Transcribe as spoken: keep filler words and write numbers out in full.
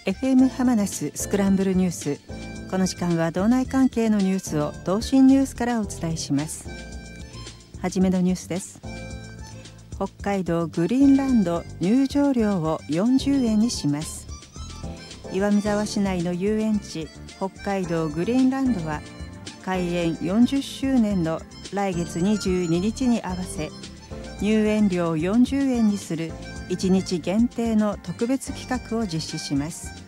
エフエム ハマナススクランブルニュース。この時間は道内関係のニュースを東進ニュースからお伝えします。はじめのニュースです。北海道グリーンランド入場料をよんじゅうえんにします。岩見沢市内の遊園地北海道グリーンランドは開園よんじゅっしゅうねんの来月にじゅうににちに合わせ、入園料をよんじゅうえんにするいちにち限定の特別企画を実施します。